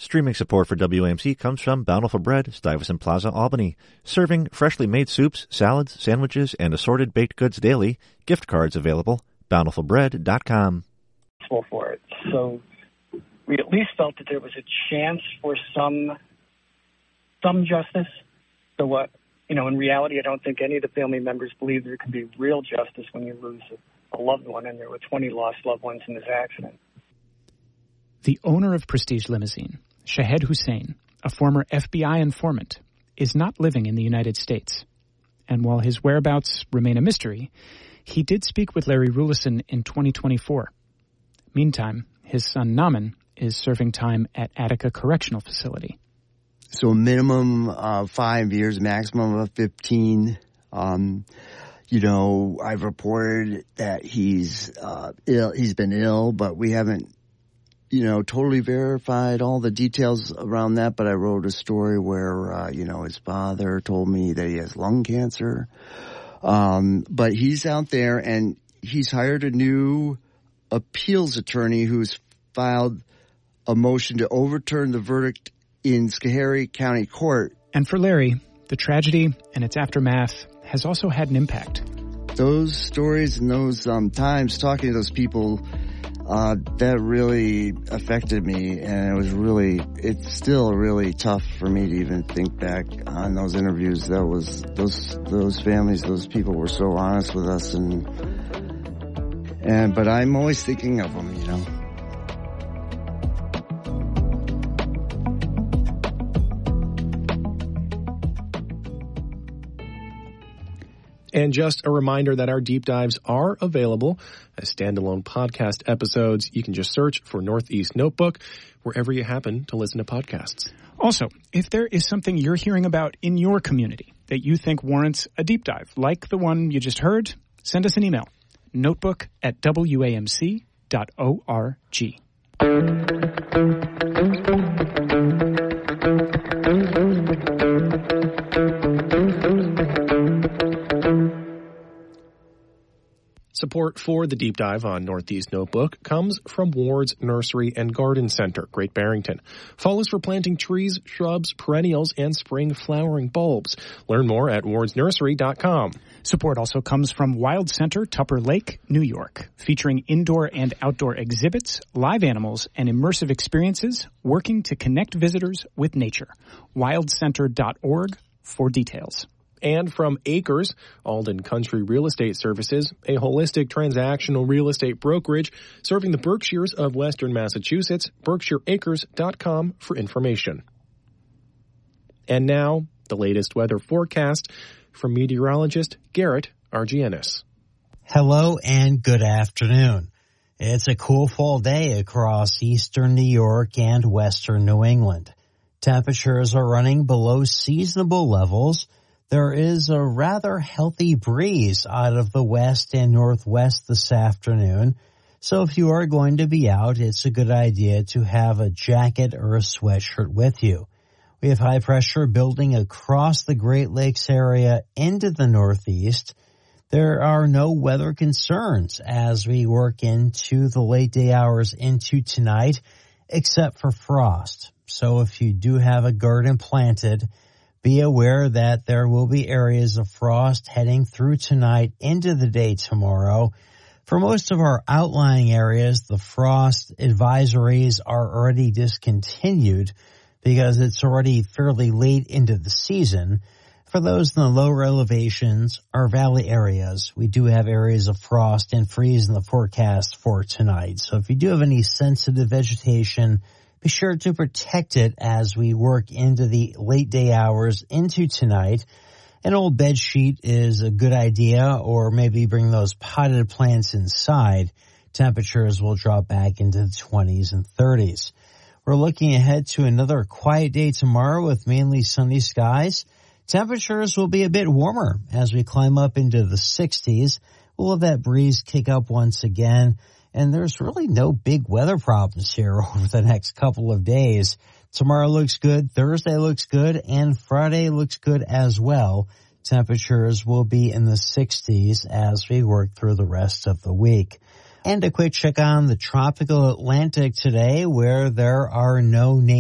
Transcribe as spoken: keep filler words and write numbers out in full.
Streaming support for W A M C comes from Bountiful Bread, Stuyvesant Plaza, Albany. Serving freshly made soups, salads, sandwiches, and assorted baked goods daily. Gift cards available. bountiful bread dot com. For it. So we at least felt that there was a chance for some some justice. So what, you know, in reality, I don't think any of the family members believe there can be real justice when you lose a, a loved one, and there were twenty lost loved ones in this accident. The owner of Prestige Limousine, Shahed Hussein, a former F B I informant, is not living in the United States. And while his whereabouts remain a mystery, he did speak with Larry Rulison in twenty twenty-four. Meantime, his son Naman is serving time at Attica Correctional Facility. So minimum of five years, maximum of fifteen. Um, you know, I've reported that he's uh, ill. He's been ill, but we haven't, you know, totally verified all the details around that. But I wrote a story where, uh, you know, his father told me that he has lung cancer. Um, but he's out there, and he's hired a new appeals attorney who's filed a motion to overturn the verdict in Schoharie County Court. And for Larry, the tragedy and its aftermath has also had an impact. Those stories and those um, times talking to those people, uh, that really affected me, and it was really, it's still really tough for me to even think back on those interviews. That was, those, those families, those people were so honest with us, and, and, but I'm always thinking of them, you know. And just a reminder that our deep dives are available as standalone podcast episodes. You can just search for Northeast Notebook wherever you happen to listen to podcasts. Also, if there is something you're hearing about in your community that you think warrants a deep dive, like the one you just heard, send us an email. Notebook at W A M C dot org. Support for the deep dive on Northeast Notebook comes from Ward's Nursery and Garden Center, Great Barrington. Fall is for planting trees, shrubs, perennials, and spring flowering bulbs. Learn more at wards nursery dot com. Support also comes from Wild Center, Tupper Lake, New York, featuring indoor and outdoor exhibits, live animals, and immersive experiences, working to connect visitors with nature. wild center dot org for details. And from Acres, Alden Country Real Estate Services, a holistic transactional real estate brokerage serving the Berkshires of Western Massachusetts, berkshire acres dot com for information. And now, the latest weather forecast from meteorologist Garrett Argianis. Hello and good afternoon. It's a cool fall day across eastern New York and western New England. Temperatures are running below seasonable levels. There is a rather healthy breeze out of the west and northwest this afternoon, so if you are going to be out, it's a good idea to have a jacket or a sweatshirt with you. We have high pressure building across the Great Lakes area into the northeast. There are no weather concerns as we work into the late day hours into tonight, except for frost. So if you do have a garden planted, be aware that there will be areas of frost heading through tonight into the day tomorrow. For most of our outlying areas, the frost advisories are already discontinued because it's already fairly late into the season. For those in the lower elevations or valley areas, we do have areas of frost and freeze in the forecast for tonight. So if you do have any sensitive vegetation, be sure to protect it as we work into the late day hours into tonight. An old bed sheet is a good idea, or maybe bring those potted plants inside. Temperatures will drop back into the twenties and thirties. We're looking ahead to another quiet day tomorrow with mainly sunny skies. Temperatures will be a bit warmer as we climb up into the sixties. We'll have that breeze kick up once again. And there's really no big weather problems here over the next couple of days. Tomorrow looks good, Thursday looks good, and Friday looks good as well. Temperatures will be in the sixties as we work through the rest of the week. And a quick check on the tropical Atlantic today, where there are no names.